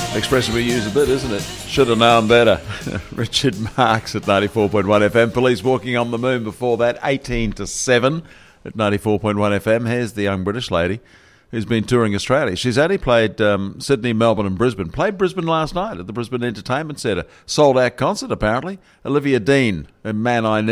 Expression we use a bit, isn't it? Should have known better. Richard Marx at 94.1 FM. Police Walking on the Moon before that, 18 to 7 at 94.1 FM. Here's the young British lady who's been touring Australia. She's only played Sydney, Melbourne and Brisbane. Played Brisbane last night at the Brisbane Entertainment Centre. Sold out concert, apparently. Olivia Dean and Man I Need.